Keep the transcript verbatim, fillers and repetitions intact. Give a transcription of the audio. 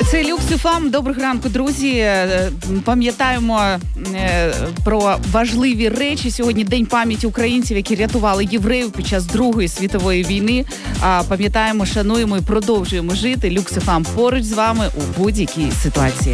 Це Люкс еф ем. Доброго ранку, друзі. Пам'ятаємо про важливі речі. Сьогодні День пам'яті українців, які рятували євреїв під час Другої світової війни. Пам'ятаємо, шануємо і продовжуємо жити. Люкс еф ем поруч з вами у будь-якій ситуації.